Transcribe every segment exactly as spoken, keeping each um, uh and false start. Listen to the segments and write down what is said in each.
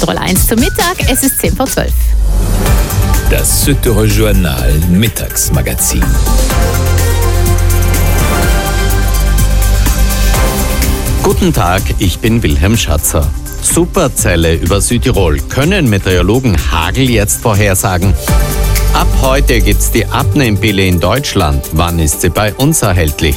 Südtirol eins zum Mittag. Es ist zehn vor zwölf. Das Südtirol Journal Mittagsmagazin. Guten Tag, ich bin Wilhelm Schatzer. Superzelle über Südtirol. Können Meteorologen Hagel jetzt vorhersagen? Ab heute gibt's die Abnehmpille in Deutschland. Wann ist sie bei uns erhältlich?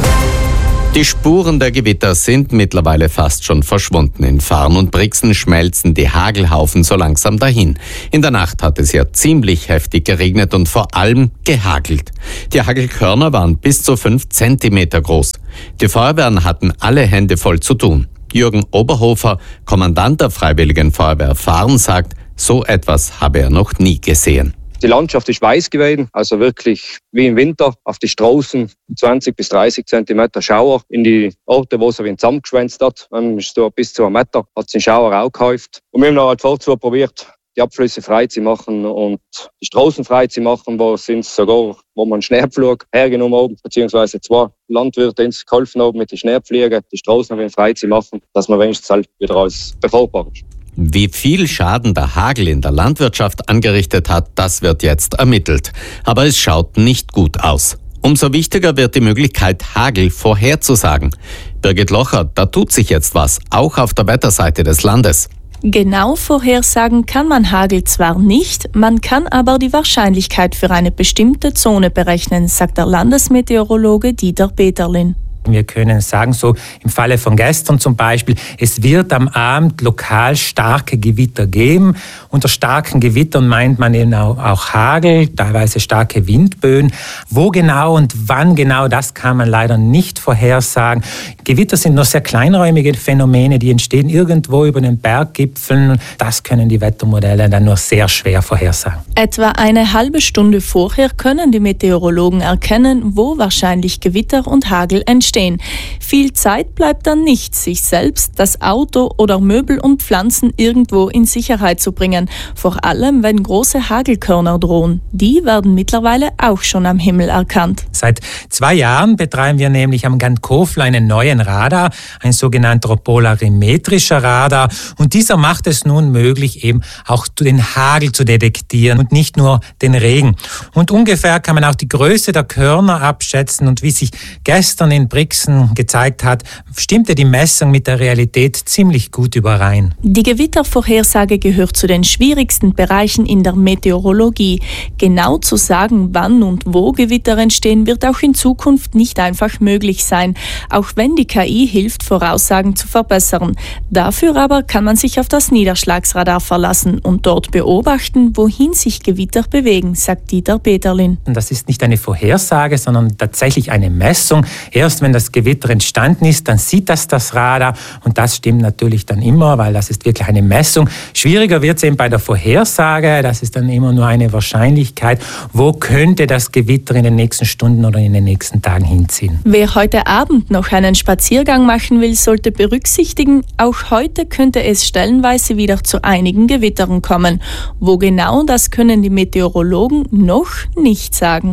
Die Spuren der Gewitter sind mittlerweile fast schon verschwunden. In Farn und Brixen schmelzen die Hagelhaufen so langsam dahin. In der Nacht hat es ja ziemlich heftig geregnet und vor allem gehagelt. Die Hagelkörner waren bis zu fünf Zentimeter groß. Die Feuerwehren hatten alle Hände voll zu tun. Jürgen Oberhofer, Kommandant der Freiwilligen Feuerwehr Farn, sagt, so etwas habe er noch nie gesehen. Die Landschaft ist weiß gewesen, also wirklich wie im Winter. Auf die Straßen zwanzig bis dreißig Zentimeter Schauer. In die Orte, wo es ein bisschen zusammengeschwänzt hat, ist so bis zu einem Meter, hat es den Schauer auch gehäuft. Und wir haben dann halt vorzu probiert, die Abflüsse frei zu machen und die Straßen frei zu machen, wo sind sogar, wo man einen Schneepflug hergenommen haben, beziehungsweise zwei Landwirte uns geholfen haben mit den Schneepflügen, die Straßen wieder frei zu machen, dass man wenigstens halt wieder alles befahrbar ist. Wie viel Schaden der Hagel in der Landwirtschaft angerichtet hat, das wird jetzt ermittelt. Aber es schaut nicht gut aus. Umso wichtiger wird die Möglichkeit, Hagel vorherzusagen. Birgit Locher, da tut sich jetzt was, auch auf der Wetterseite des Landes. Genau vorhersagen kann man Hagel zwar nicht, man kann aber die Wahrscheinlichkeit für eine bestimmte Zone berechnen, sagt der Landesmeteorologe Dieter Peterlin. Wir können sagen, so im Falle von gestern zum Beispiel, es wird am Abend lokal starke Gewitter geben. Unter starken Gewittern meint man eben auch, auch Hagel, teilweise starke Windböen. Wo genau und wann genau, das kann man leider nicht vorhersagen. Gewitter sind nur sehr kleinräumige Phänomene, die entstehen irgendwo über den Berggipfeln. Das können die Wettermodelle dann nur sehr schwer vorhersagen. Etwa eine halbe Stunde vorher können die Meteorologen erkennen, wo wahrscheinlich Gewitter und Hagel entstehen. Viel Zeit bleibt dann nicht, sich selbst, das Auto oder Möbel und Pflanzen irgendwo in Sicherheit zu bringen. Vor allem, wenn große Hagelkörner drohen. Die werden mittlerweile auch schon am Himmel erkannt. Seit zwei Jahren betreiben wir nämlich am Gantkofel einen neuen Radar, ein sogenannter polarimetrischer Radar. Und dieser macht es nun möglich, eben auch den Hagel zu detektieren und nicht nur den Regen. Und ungefähr kann man auch die Größe der Körner abschätzen. Und wie sich gestern in Brixen gezeigt hat, stimmte die Messung mit der Realität ziemlich gut überein. Die Gewittervorhersage gehört zu den schwierigsten Bereichen in der Meteorologie. Genau zu sagen, wann und wo Gewitter entstehen, wird auch in Zukunft nicht einfach möglich sein, auch wenn die K I hilft, Voraussagen zu verbessern. Dafür aber kann man sich auf das Niederschlagsradar verlassen und dort beobachten, wohin sich Gewitter bewegen, sagt Dieter Peterlin. Das ist nicht eine Vorhersage, sondern tatsächlich eine Messung. Erst wenn das Gewitter entstanden ist, dann sieht das das Radar und das stimmt natürlich dann immer, weil das ist wirklich eine Messung. Schwieriger wird es eben bei der Vorhersage, das ist dann immer nur eine Wahrscheinlichkeit. Wo könnte das Gewitter in den nächsten Stunden oder in den nächsten Tagen hinziehen? Wer heute Abend noch einen Spaziergang machen will, sollte berücksichtigen, auch heute könnte es stellenweise wieder zu einigen Gewittern kommen. Wo genau, das können die Meteorologen noch nicht sagen.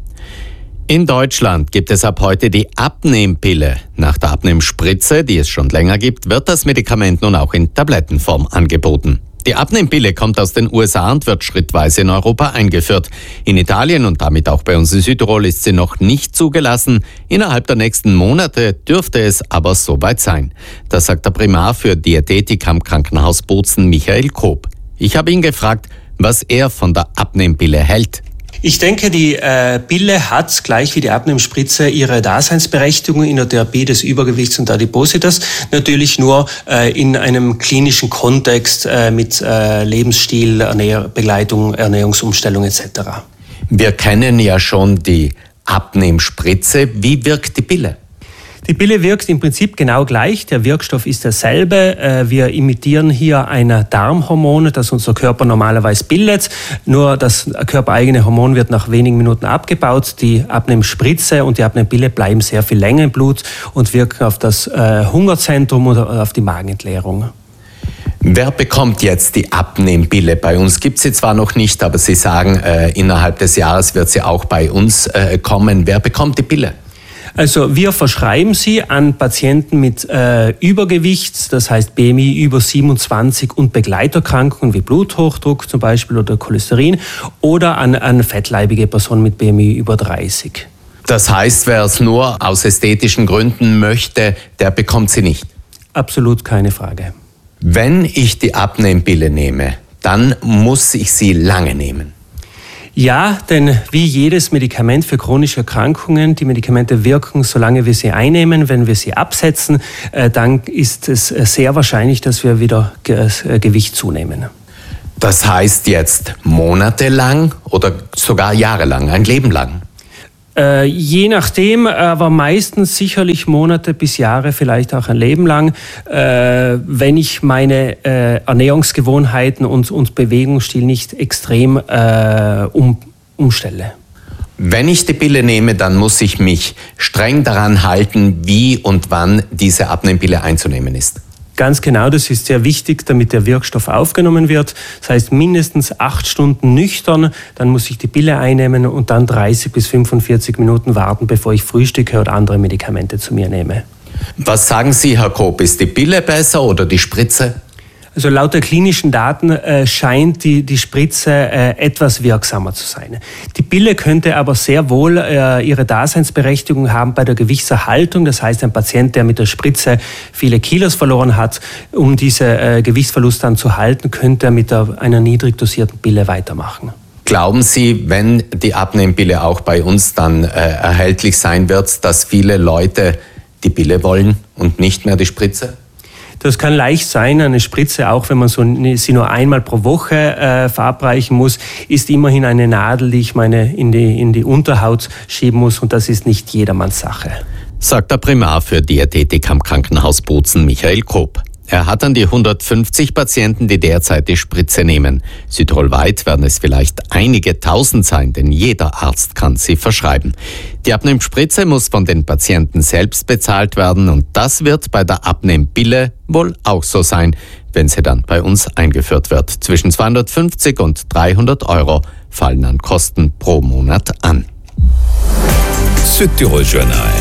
In Deutschland gibt es ab heute die Abnehmpille. Nach der Abnehmspritze, die es schon länger gibt, wird das Medikament nun auch in Tablettenform angeboten. Die Abnehmpille kommt aus den U S A und wird schrittweise in Europa eingeführt. In Italien und damit auch bei uns in Südtirol ist sie noch nicht zugelassen. Innerhalb der nächsten Monate dürfte es aber soweit sein. Das sagt der Primar für Diätetik am Krankenhaus Bozen, Michael Koop. Ich habe ihn gefragt, was er von der Abnehmpille hält. Ich denke, die äh, Pille hat, gleich wie die Abnehmspritze, ihre Daseinsberechtigung in der Therapie des Übergewichts und Adipositas. Natürlich nur äh, in einem klinischen Kontext äh, mit äh, Lebensstil, Ernähr- Begleitung, Ernährungsumstellung et cetera. Wir kennen ja schon die Abnehmspritze. Wie wirkt die Pille? Die Pille wirkt im Prinzip genau gleich. Der Wirkstoff ist derselbe. Wir imitieren hier ein Darmhormon, das unser Körper normalerweise bildet. Nur das körpereigene Hormon wird nach wenigen Minuten abgebaut. Die Abnehmspritze und die Abnehmpille bleiben sehr viel länger im Blut und wirken auf das Hungerzentrum oder auf die Magenentleerung. Wer bekommt jetzt die Abnehmpille? Bei uns gibt sie zwar noch nicht, aber Sie sagen, äh, innerhalb des Jahres wird sie auch bei uns äh, kommen. Wer bekommt die Pille? Also wir verschreiben sie an Patienten mit äh, Übergewicht, das heißt B M I über siebenundzwanzig und Begleiterkrankungen wie Bluthochdruck zum Beispiel oder Cholesterin oder an, an fettleibige Personen mit B M I über dreißig. Das heißt, wer es nur aus ästhetischen Gründen möchte, der bekommt sie nicht? Absolut keine Frage. Wenn ich die Abnehmpille nehme, dann muss ich sie lange nehmen. Ja, denn wie jedes Medikament für chronische Erkrankungen, die Medikamente wirken, solange wir sie einnehmen. Wenn wir sie absetzen, dann ist es sehr wahrscheinlich, dass wir wieder Gewicht zunehmen. Das heißt jetzt monatelang oder sogar jahrelang, ein Leben lang? Äh, je nachdem, aber meistens sicherlich Monate bis Jahre, vielleicht auch ein Leben lang, äh, wenn ich meine äh, Ernährungsgewohnheiten und, und Bewegungsstil nicht extrem äh, um, umstelle. Wenn ich die Pille nehme, dann muss ich mich streng daran halten, wie und wann diese Abnehmpille einzunehmen ist. Ganz genau, das ist sehr wichtig, damit der Wirkstoff aufgenommen wird. Das heißt mindestens acht Stunden nüchtern, dann muss ich die Pille einnehmen und dann dreißig bis fünfundvierzig Minuten warten, bevor ich frühstücke oder andere Medikamente zu mir nehme. Was sagen Sie, Herr Koop, ist die Pille besser oder die Spritze? Also laut der klinischen Daten äh, scheint die, die Spritze äh, etwas wirksamer zu sein. Die Pille könnte aber sehr wohl äh, ihre Daseinsberechtigung haben bei der Gewichtserhaltung. Das heißt, ein Patient, der mit der Spritze viele Kilos verloren hat, um diese äh, Gewichtsverlust dann zu halten, könnte mit der, einer niedrig dosierten Pille weitermachen. Glauben Sie, wenn die Abnehmpille auch bei uns dann äh, erhältlich sein wird, dass viele Leute die Pille wollen und nicht mehr die Spritze? Das kann leicht sein. Eine Spritze, auch wenn man so, sie nur einmal pro Woche äh, verabreichen muss, ist immerhin eine Nadel, die ich meine in die, in die Unterhaut schieben muss. Und das ist nicht jedermanns Sache. Sagt der Primar für Diätetik am Krankenhaus Bozen, Michael Koop. Er hat an die hundertfünfzig Patienten, die derzeit die Spritze nehmen. Südtirolweit werden es vielleicht einige tausend sein, denn jeder Arzt kann sie verschreiben. Die Abnehmspritze muss von den Patienten selbst bezahlt werden und das wird bei der Abnehmpille wohl auch so sein, wenn sie dann bei uns eingeführt wird. Zwischen zweihundertfünfzig und dreihundert Euro fallen an Kosten pro Monat an. Südtirol Journal.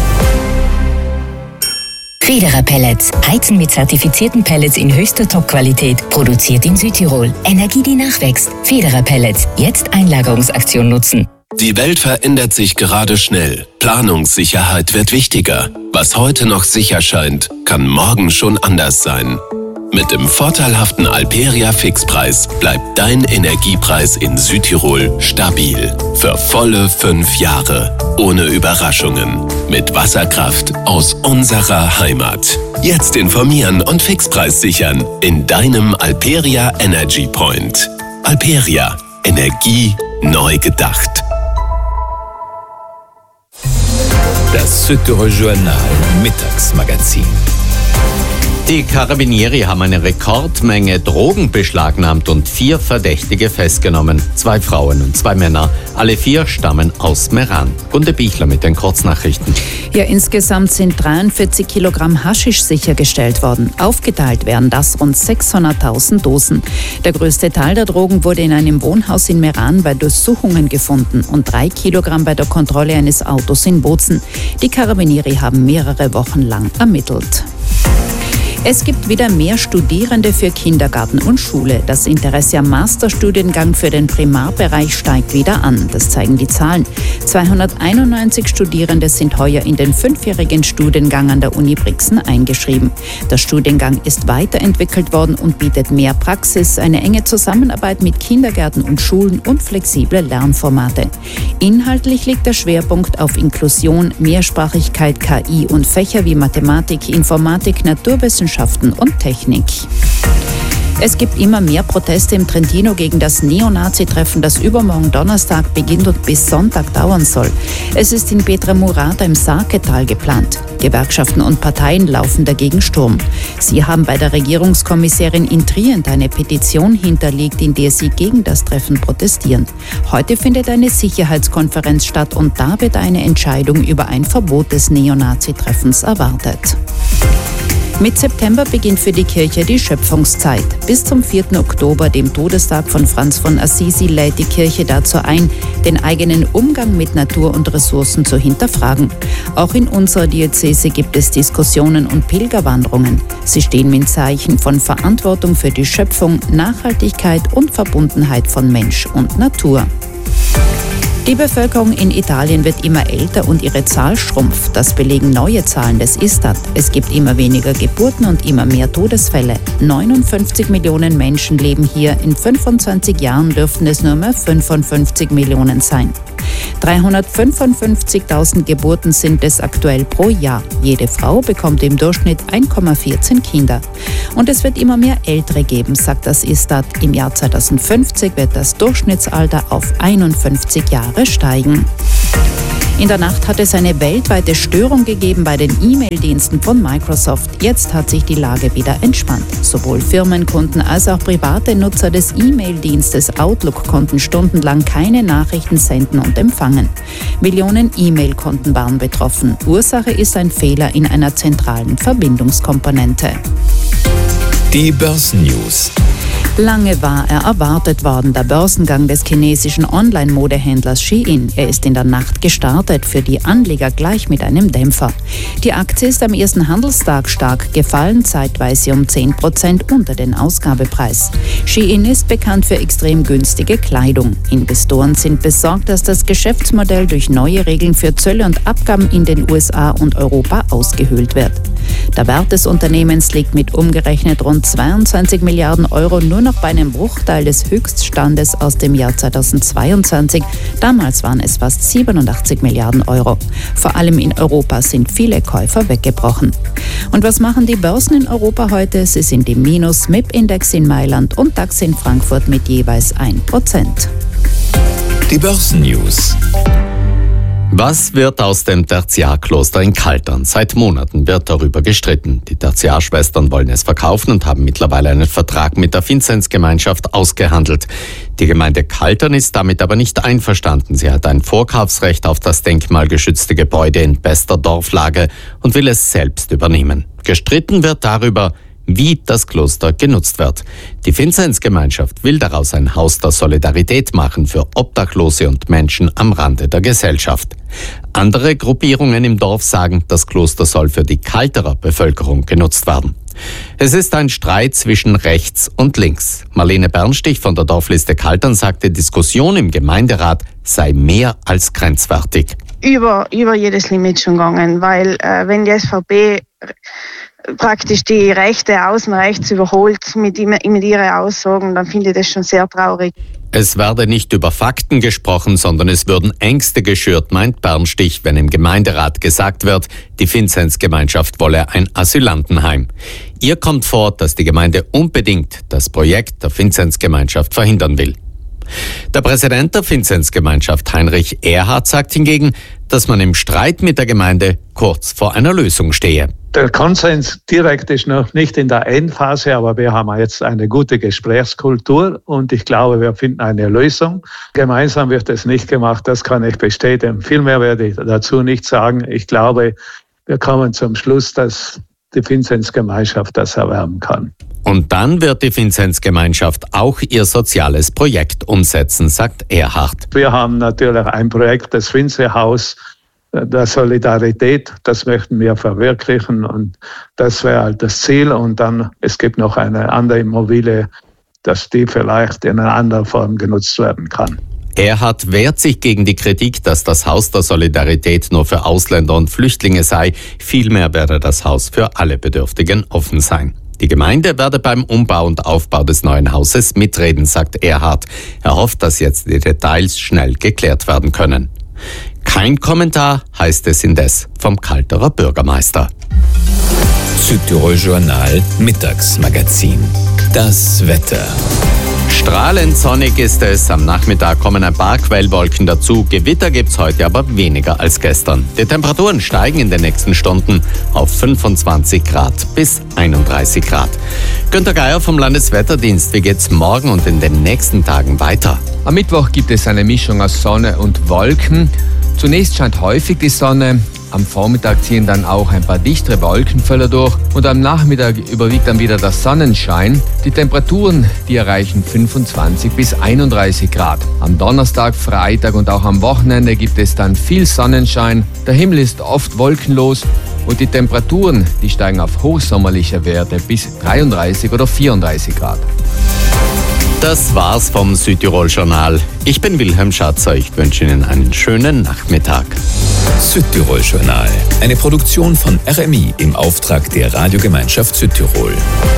Federer Pellets. Heizen mit zertifizierten Pellets in höchster Top-Qualität. Produziert in Südtirol. Energie, die nachwächst. Federer Pellets. Jetzt Einlagerungsaktion nutzen. Die Welt verändert sich gerade schnell. Planungssicherheit wird wichtiger. Was heute noch sicher scheint, kann morgen schon anders sein. Mit dem vorteilhaften Alperia Fixpreis bleibt dein Energiepreis in Südtirol stabil. Für volle fünf Jahre. Ohne Überraschungen. Mit Wasserkraft aus unserer Heimat. Jetzt informieren und Fixpreis sichern in deinem Alperia Energy Point. Alperia. Energie neu gedacht. Das Südtirol Journal Mittagsmagazin. Die Carabinieri haben eine Rekordmenge Drogen beschlagnahmt und vier Verdächtige festgenommen. Zwei Frauen und zwei Männer. Alle vier stammen aus Meran. Gunde Bichler mit den Kurznachrichten. Ja, insgesamt sind dreiundvierzig Kilogramm Haschisch sichergestellt worden. Aufgeteilt werden das rund sechshunderttausend Dosen. Der größte Teil der Drogen wurde in einem Wohnhaus in Meran bei Durchsuchungen gefunden und drei Kilogramm bei der Kontrolle eines Autos in Bozen. Die Carabinieri haben mehrere Wochen lang ermittelt. Es gibt wieder mehr Studierende für Kindergarten und Schule. Das Interesse am Masterstudiengang für den Primarbereich steigt wieder an. Das zeigen die Zahlen. zweihunderteinundneunzig Studierende sind heuer in den fünfjährigen Studiengang an der Uni Brixen eingeschrieben. Der Studiengang ist weiterentwickelt worden und bietet mehr Praxis, eine enge Zusammenarbeit mit Kindergärten und Schulen und flexible Lernformate. Inhaltlich liegt der Schwerpunkt auf Inklusion, Mehrsprachigkeit, K I und Fächer wie Mathematik, Informatik, Naturwissenschaften und Technik. Es gibt immer mehr Proteste im Trentino gegen das Neonazi-Treffen, das übermorgen Donnerstag beginnt und bis Sonntag dauern soll. Es ist in Pietrammurata im Sarketal geplant. Gewerkschaften und Parteien laufen dagegen Sturm. Sie haben bei der Regierungskommissärin in Trient eine Petition hinterlegt, in der sie gegen das Treffen protestieren. Heute findet eine Sicherheitskonferenz statt und da wird eine Entscheidung über ein Verbot des Neonazi-Treffens erwartet. Mit September beginnt für die Kirche die Schöpfungszeit. Bis zum vierten Oktober, dem Todestag von Franz von Assisi, lädt die Kirche dazu ein, den eigenen Umgang mit Natur und Ressourcen zu hinterfragen. Auch in unserer Diözese gibt es Diskussionen und Pilgerwanderungen. Sie stehen im Zeichen von Verantwortung für die Schöpfung, Nachhaltigkeit und Verbundenheit von Mensch und Natur. Die Bevölkerung in Italien wird immer älter und ihre Zahl schrumpft. Das belegen neue Zahlen des Istat. Es gibt immer weniger Geburten und immer mehr Todesfälle. neunundfünfzig Millionen Menschen leben hier. In fünfundzwanzig Jahren dürften es nur mehr fünfundfünfzig Millionen sein. dreihundertfünfundfünfzigtausend Geburten sind es aktuell pro Jahr. Jede Frau bekommt im Durchschnitt eins Komma vierzehn Kinder. Und es wird immer mehr Ältere geben, sagt das Istat. Im Jahr zweitausendfünfzig wird das Durchschnittsalter auf einundfünfzig Jahre steigen. In der Nacht hat es eine weltweite Störung gegeben bei den E-Mail-Diensten von Microsoft. Jetzt hat sich die Lage wieder entspannt. Sowohl Firmenkunden als auch private Nutzer des E-Mail-Dienstes Outlook konnten stundenlang keine Nachrichten senden und empfangen. Millionen E-Mail-Konten waren betroffen. Ursache ist ein Fehler in einer zentralen Verbindungskomponente. Die Börsennews. Lange war er erwartet worden, der Börsengang des chinesischen Online-Modehändlers Shein. Er ist in der Nacht gestartet, für die Anleger gleich mit einem Dämpfer. Die Aktie ist am ersten Handelstag stark gefallen, zeitweise um zehn Prozent unter den Ausgabepreis. Shein ist bekannt für extrem günstige Kleidung. Investoren sind besorgt, dass das Geschäftsmodell durch neue Regeln für Zölle und Abgaben in den U S A und Europa ausgehöhlt wird. Der Wert des Unternehmens liegt mit umgerechnet rund zweiundzwanzig Milliarden Euro nur noch bei einem Bruchteil des Höchststandes aus dem Jahr zweitausendzweiundzwanzig. Damals waren es fast siebenundachtzig Milliarden Euro. Vor allem in Europa sind viele Käufer weggebrochen. Und was machen die Börsen in Europa heute? Sie sind im Minus, M I P-Index in Mailand und DAX in Frankfurt mit jeweils ein Prozent. Die Börsennews. Was wird aus dem Tertiarkloster in Kaltern? Seit Monaten wird darüber gestritten. Die Tertiarschwestern wollen es verkaufen und haben mittlerweile einen Vertrag mit der Vinzenzgemeinschaft ausgehandelt. Die Gemeinde Kaltern ist damit aber nicht einverstanden. Sie hat ein Vorkaufsrecht auf das denkmalgeschützte Gebäude in bester Dorflage und will es selbst übernehmen. Gestritten wird darüber, wie das Kloster genutzt wird. Die Vinzenzgemeinschaft will daraus ein Haus der Solidarität machen für Obdachlose und Menschen am Rande der Gesellschaft. Andere Gruppierungen im Dorf sagen, das Kloster soll für die Kalterer Bevölkerung genutzt werden. Es ist ein Streit zwischen rechts und links. Marlene Bernstich von der Dorfliste Kaltern sagte, Diskussion im Gemeinderat sei mehr als grenzwertig. Über, über jedes Limit schon gegangen, weil äh, wenn die S V P praktisch die Rechte außen rechts überholt mit, mit ihren Aussagen, dann finde ich das schon sehr traurig. Es werde nicht über Fakten gesprochen, sondern es würden Ängste geschürt, meint Bernstich, wenn im Gemeinderat gesagt wird, die Vinzenzgemeinschaft wolle ein Asylantenheim. Ihr kommt vor, dass die Gemeinde unbedingt das Projekt der Vinzenzgemeinschaft verhindern will. Der Präsident der Vinzenzgemeinschaft, Heinrich Erhardt, sagt hingegen, dass man im Streit mit der Gemeinde kurz vor einer Lösung stehe. Der Konsens direkt ist noch nicht in der Endphase, aber wir haben jetzt eine gute Gesprächskultur und ich glaube, wir finden eine Lösung. Gemeinsam wird es nicht gemacht, das kann ich bestätigen. Viel mehr werde ich dazu nicht sagen. Ich glaube, wir kommen zum Schluss, dass die Vinzenzgemeinschaft das erwerben kann. Und dann wird die Vinzenzgemeinschaft auch ihr soziales Projekt umsetzen, sagt Erhardt. Wir haben natürlich ein Projekt, das Vinzehaus der Solidarität, das möchten wir verwirklichen und das wäre halt das Ziel. Und dann, es gibt noch eine andere Immobilie, dass die vielleicht in einer anderen Form genutzt werden kann. Erhardt wehrt sich gegen die Kritik, dass das Haus der Solidarität nur für Ausländer und Flüchtlinge sei. Vielmehr werde das Haus für alle Bedürftigen offen sein. Die Gemeinde werde beim Umbau und Aufbau des neuen Hauses mitreden, sagt Erhardt. Er hofft, dass jetzt die Details schnell geklärt werden können. Kein Kommentar, heißt es indes vom Kalterer Bürgermeister. Südtirol Journal Mittagsmagazin. Das Wetter. Strahlend sonnig ist es. Am Nachmittag kommen ein paar Quellwolken dazu. Gewitter gibt's heute aber weniger als gestern. Die Temperaturen steigen in den nächsten Stunden auf fünfundzwanzig Grad bis einunddreißig Grad. Günter Geier vom Landeswetterdienst. Wie geht's morgen und in den nächsten Tagen weiter? Am Mittwoch gibt es eine Mischung aus Sonne und Wolken. Zunächst scheint häufig die Sonne. Am Vormittag ziehen dann auch ein paar dichtere Wolkenfelder durch und am Nachmittag überwiegt dann wieder der Sonnenschein. Die Temperaturen, die erreichen fünfundzwanzig bis einunddreißig Grad. Am Donnerstag, Freitag und auch am Wochenende gibt es dann viel Sonnenschein. Der Himmel ist oft wolkenlos und die Temperaturen, die steigen auf hochsommerliche Werte bis dreiunddreißig oder vierunddreißig Grad. Das war's vom Südtirol-Journal. Ich bin Wilhelm Schatzer. Ich wünsche Ihnen einen schönen Nachmittag. Südtirol-Journal. Eine Produktion von R M I im Auftrag der Radiogemeinschaft Südtirol.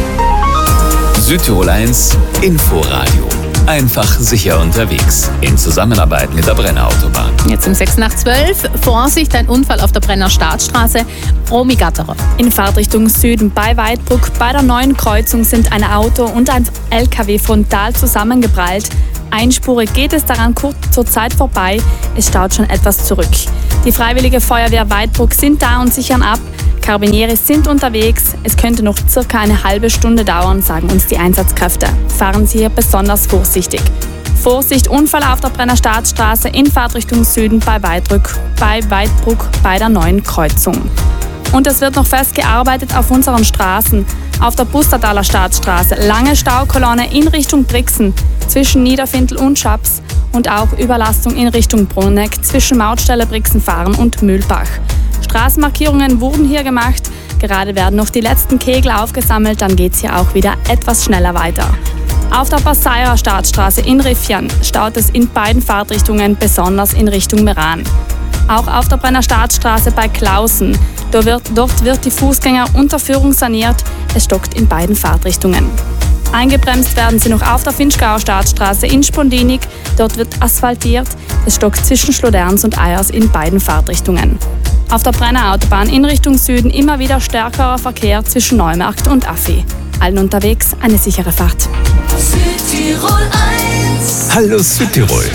Südtirol eins Inforadio. Einfach sicher unterwegs. In Zusammenarbeit mit der Brenner Autobahn. Jetzt um sechs nach zwölf. Vorsicht, ein Unfall auf der Brenner Staatsstraße. Romy-Gatterer. In Fahrtrichtung Süden bei Weidbruck bei der neuen Kreuzung sind ein Auto und ein L K W frontal zusammengeprallt. Einspurig geht es daran kurz zur Zeit vorbei. Es staut schon etwas zurück. Die Freiwillige Feuerwehr Weidbruck sind da und sichern ab. Karabiniere sind unterwegs. Es könnte noch circa eine halbe Stunde dauern, sagen uns die Einsatzkräfte. Fahren Sie hier besonders vorsichtig. Vorsicht, Unfall auf der Brenner Staatsstraße in Fahrtrichtung Süden bei Weidbruck, bei Weidbruck bei der neuen Kreuzung. Und es wird noch fest gearbeitet auf unseren Straßen. Auf der Bustertaler Staatsstraße lange Staukolonne in Richtung Brixen zwischen Niederfindl und Schaps und auch Überlastung in Richtung Bruneck zwischen Mautstelle Brixenfahren und Mühlbach. Straßenmarkierungen wurden hier gemacht. Gerade werden noch die letzten Kegel aufgesammelt, dann geht es hier auch wieder etwas schneller weiter. Auf der Passaier Staatsstraße in Riffian staut es in beiden Fahrtrichtungen, besonders in Richtung Meran. Auch auf der Brenner Staatsstraße bei Klausen. Dort wird, dort wird die Fußgängerunterführung saniert. Es stockt in beiden Fahrtrichtungen. Eingebremst werden sie noch auf der Finchgauer Staatsstraße in Spondinik. Dort wird asphaltiert. Es stockt zwischen Schloderns und Eyers in beiden Fahrtrichtungen. Auf der Brenner Autobahn in Richtung Süden immer wieder stärkerer Verkehr zwischen Neumarkt und Affi. Allen unterwegs eine sichere Fahrt. Südtirol eins. Hallo Südtirol.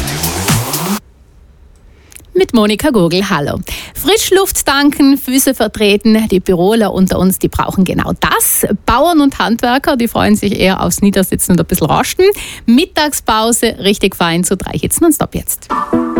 Mit Monika Gogel, hallo. Frischluft tanken, Füße vertreten. Die Tiroler unter uns, die brauchen genau das. Bauern und Handwerker, die freuen sich eher aufs Niedersitzen und ein bisschen rasten. Mittagspause, richtig fein zu drei Hits nonstop jetzt.